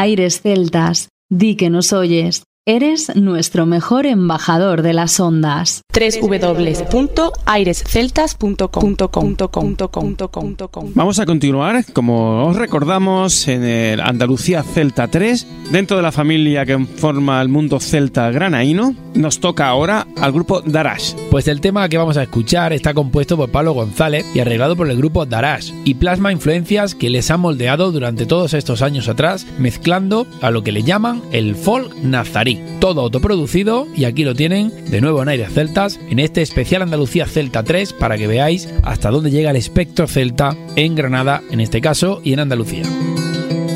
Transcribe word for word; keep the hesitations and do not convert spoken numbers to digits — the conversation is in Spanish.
Aires Celtas, di que nos oyes. Eres nuestro mejor embajador de las ondas. doble u doble u doble u punto aires celtas punto com. Vamos a continuar, como os recordamos, en el Andalucía Celta tres. Dentro de la familia que forma el mundo celta granaíno, nos toca ahora al grupo Darash. Pues el tema que vamos a escuchar está compuesto por Pablo González y arreglado por el grupo Darash, y plasma influencias que les han moldeado durante todos estos años atrás, mezclando a lo que le llaman el folk nazarí. Todo autoproducido, y aquí lo tienen de nuevo en Aires Celtas, en este especial Andalucía Celta tres, para que veáis hasta dónde llega el espectro celta en Granada, en este caso, y en Andalucía.